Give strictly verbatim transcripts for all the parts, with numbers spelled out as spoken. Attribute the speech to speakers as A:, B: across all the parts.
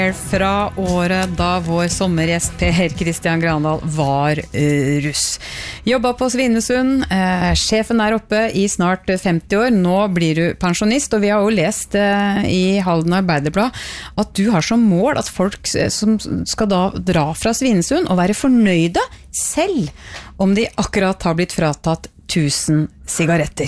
A: Fra året da vår sommergjest Per Christian Grandal var uh, russ. Jobba på Svinesund, uh, sjefen er oppe i snart femti år, nå blir du pensjonist, og vi har jo lest uh, i Halden Arbeiderblad at du har som mål at folk som skal da dra fra Svinesund og være fornøyde selv om de akkurat har blitt fratatt tusen sigaretter.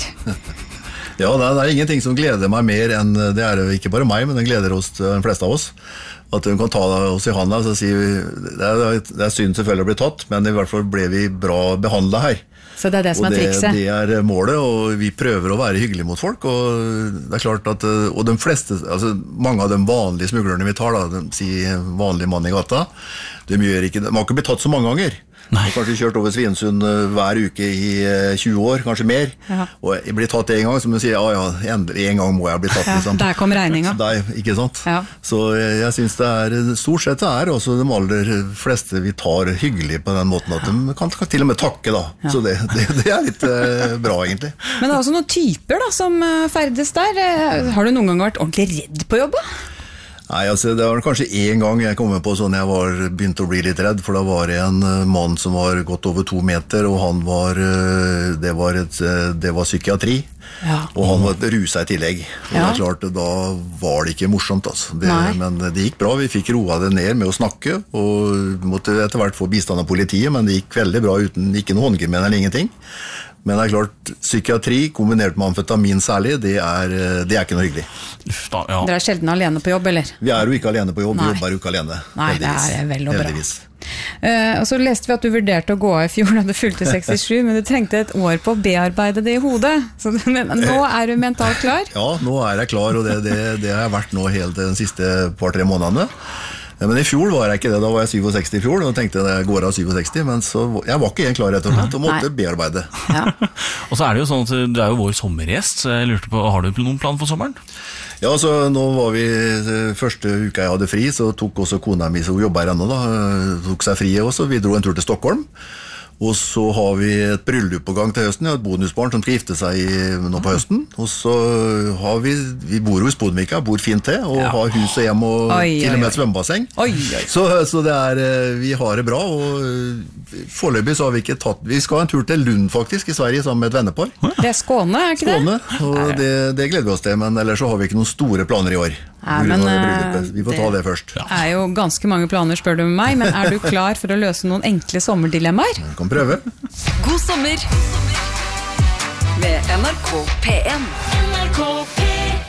B: Ja, det er, det er ingenting som gleder meg mer enn, det er ikke bare meg, men det gleder oss, de fleste av oss, at de kan ta oss i handa og si, det er, det er synd selvfølgelig å bli tatt, men i hvert fall ble vi bra behandlet her.
A: Så det er det som er trikset?
B: Og det, det er målet, og vi prøver å være hyggelige mot folk, og det er klart at, og de fleste, altså mange av de vanlige smuglerne vi tar, da, de sier vanlig mann i gata, de, gjør ikke, de har ikke blitt tatt så mange ganger. De har kanskje kjørt over Svinesund hver uke i tjue år, kanskje mer. Ja. Og jeg blir tatt en gang, som du sier, ja, ja, en, en gang må jeg bli tatt. Liksom.
A: Ja, der kom regningen.
B: Der, ikke sant? Ja. Så jeg, jeg synes det er, stort sett det er også de aller fleste vi tar hyggelig på den måten, at de kan, kan til og med takke da. Ja. Så det, det, det er litt uh, bra egentlig.
A: Men det er også noen typer da, som ferdes der. Har du noen gang vært ordentlig redd på jobb?
B: Nei, altså det var kanskje en gang jeg kom på sånn jeg var begynt å bli litt redd, for da var det en mann som var gått over to meter, og han var, det var, et, det var psykiatri, ja. Og han var ruset i tillegg. Og ja. Det er klart, da var det ikke morsomt, altså. Det, men det gikk bra, vi fikk roa det ned med å snakke, og måtte etter hvert få bistand av politiet, men det gikk veldig bra uten, ikke noe håndgrimen eller ingenting. Men det er klart, psykiatri kombinert med amfetamin særlig, det er, det er ikke noe hyggelig.
A: Da, ja. Dere er sjelden alene på jobb, eller?
B: Vi er jo ikke alene på jobb, Nei. Vi jobber jo ikke alene.
A: Nei, heldigvis. Det er vel og bra. Uh, og så leste vi at du vurderte å gå av i fjor da du fylte sekstisju, men du trengte et år på å bearbeide det i hodet. Så men, nå er du mentalt klar?
B: Ja, nå er jeg klar, og det, det, det har jeg vært nå helt de siste par-tre månedene. Men i fjor var jeg ikke det, da var jeg sekstisju i fjor, og tenkte jeg går av sekstisju, men så, jeg var ikke helt klar rett og slett, og måtte Nei. bearbeide.
C: Ja. Og så er det jo sånn at du er jo vår sommergjest, så jeg lurte på, har du noen plan for sommeren?
B: Ja, så nå var vi, første uka jeg hadde fri, så tok også kona mi, så hun jobber her ennå da, tok seg fri også, vi dro en tur til Stockholm. Og så har vi et bryllup på gang til høsten, et bonusbarn som skal gifte seg nå på høsten. Og så har vi, vi bor jo i Spodvika, bor fint til, og ja. Har hus og hjem og oi, til og med et svømmebasseng. Oi, oi. Så, så det er, vi har det bra, og foreløpig så har vi ikke tatt, vi skal ha en tur til Lund faktisk, i Sverige, sammen med et vennepar.
A: Det er Skåne, er ikke
B: Skåne, det? Skåne, og det, det gleder vi oss til, men ellers så har vi ikke noen store planer i år.
A: Ja, men,
B: vi får ta det først.
A: Det er jo ganske mange planer, spør du med meg, men er du klar for å løse noen enkle sommerdilemmaer?
B: Jeg kan prøve.
D: God sommer med N R K P en. N R K P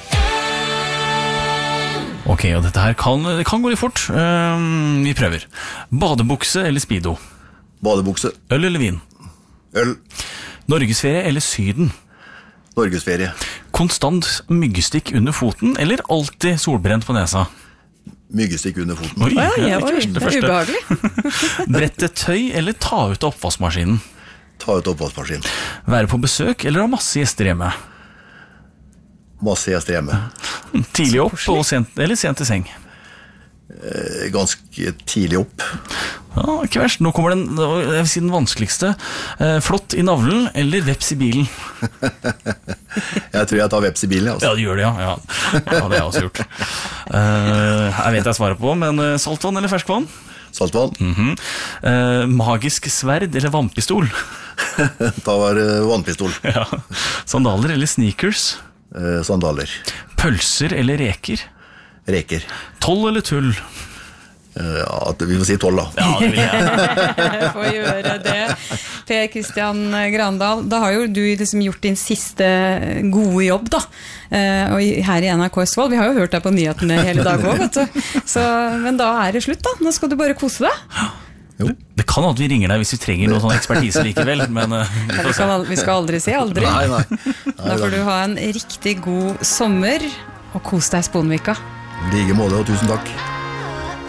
D: en.
C: Ok, og dette her kan, det kan gå litt fort. Um, vi prøver. Badebukse eller speedo?
B: Badebukse.
C: Øl eller vin?
B: Øl.
C: Norgesferie eller Syden?
B: Norgesferie.
C: Konstant myggestikk under foten, eller alltid solbrent på nesa?
B: Myggestikk under foten.
C: Oi,
A: ja, ja, oi,
C: det første.
A: Ubehagelig.
C: Brette tøy, eller ta ut oppvaskmaskinen?
B: Ta ut oppvaskmaskinen.
C: Være på besøk, eller ha masse gjester hjemme?
B: Masse gjester hjemme.
C: Tidlig opp, og sent, eller sent i seng?
B: Eh, ganske tidlig opp.
C: Ja, ikke verst. Nå kommer den, jeg vil si den vanskeligste. Eh, flott i navlen, eller veps i bilen?
B: Jeg tror jeg tar veps i bilen, altså.
C: Ja, det gjør det, ja. Ja, ja det har jeg også gjort. Eh, jeg vet jeg svarer på, men saltvann eller ferskvann?
B: Saltvann.
C: Mm-hmm. eh, magisk sverd eller vannpistol?
B: Ta var uh, vannpistol.
C: Ja. Sandaler eller sneakers?
B: Eh, sandaler.
C: Pølser eller reker?
B: Reker.
C: Toll eller tull?
B: Ja, vi får si tolv da.
C: Ja, det vil jeg.
A: Får gjøre det. Per Christian Grandal, da har jo du liksom gjort din siste gode jobb da. Og her i N R K Østfold, vi har jo hørt deg på nyhetene hele dag også, vet du. Så, men da er det slutt da. Nå skal du bare kose deg.
C: Jo. Det kan at vi ringer deg hvis vi trenger noen sånn ekspertise likevel, men uh, vi,
A: ja, vi, skal, vi skal aldri si aldri.
B: Nei, nei. nei
A: da får du ha en riktig god sommer, og kos deg i Sponvika.
B: Lige måte, og tusen takk.